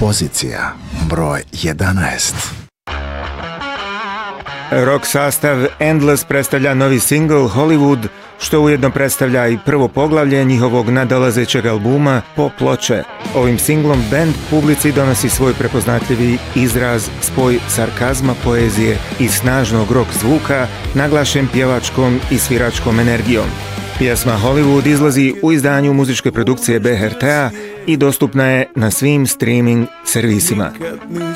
Pozicija broj 11. Rock sastav Endless predstavlja novi singl Hollywood, što ujedno predstavlja i prvo poglavlje njihovog nadolazećeg albuma Po ploče. Ovim singlom band publici donosi svoj prepoznatljivi izraz, spoj sarkazma, poezije i snažnog rock zvuka, naglašen pjevačkom i sviračkom energijom. Pjesma Hollywood izlazi u izdanju muzičke produkcije BHRT-a i dostupna je na svim streaming servisima.